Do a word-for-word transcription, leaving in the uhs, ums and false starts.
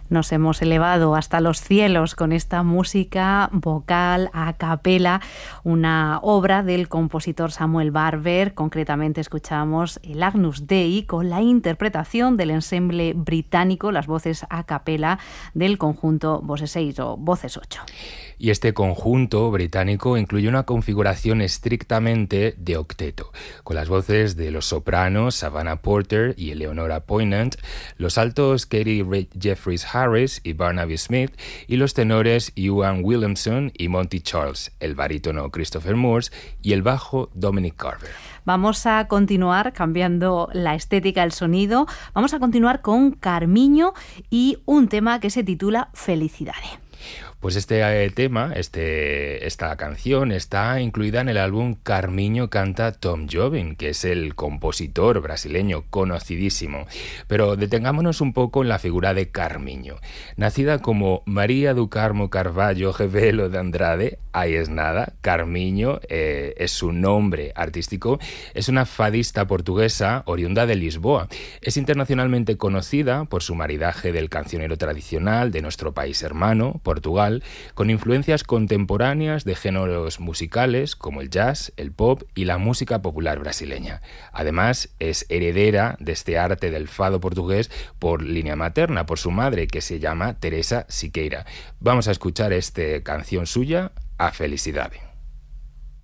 Nos hemos elevado hasta los cielos con esta música vocal a capela, una obra del compositor Samuel Barber. Concretamente escuchamos el Agnus Dei con la interpretación del ensemble británico, las voces a capela del conjunto Voces seis o Voces ocho. Y este conjunto británico incluye una configuración estrictamente de octeto, con las voces de los sopranos Savannah Porter y Eleonora Poignant, los altos Katie Ray Jeffries Harris y Barnaby Smith, y los tenores Ewan Williamson y Monty Charles, el barítono Christopher Morse y el bajo Dominic Carver. Vamos a continuar cambiando la estética, el sonido. Vamos a continuar con Carmiño y un tema que se titula Felicidade. Pues este eh, tema, este, esta canción está incluida en el álbum Carmiño canta Tom Jobim, que es el compositor brasileño conocidísimo. Pero detengámonos un poco en la figura de Carmiño. Nacida como María do Carmo Carvalho Rebelo de Andrade, ahí es nada, Carmiño eh, es su nombre artístico, es una fadista portuguesa oriunda de Lisboa. Es internacionalmente conocida por su maridaje del cancionero tradicional de nuestro país hermano, Portugal, con influencias contemporáneas de géneros musicales como el jazz, el pop y la música popular brasileña. Además, es heredera de este arte del fado portugués por línea materna, por su madre, que se llama Teresa Siqueira. Vamos a escuchar esta canción suya, A Felicidade.